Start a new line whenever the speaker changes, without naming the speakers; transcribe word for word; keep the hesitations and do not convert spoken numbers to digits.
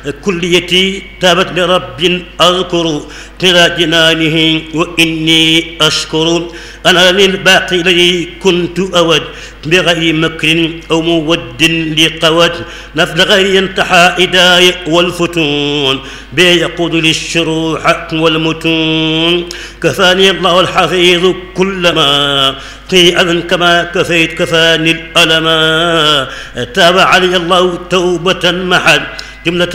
كليتي تابت لرب أذكر ترى جنانه وإني أشكر أنا للباقي الذي كنت أود بغير مكر أو مود لقود نفل غير ينتحى إداي والفتون بيقود للشروح والمتون كفاني الله الحفيظ كلما قيئا كما كفيت كفاني الألما تاب علي الله توبة محد جملة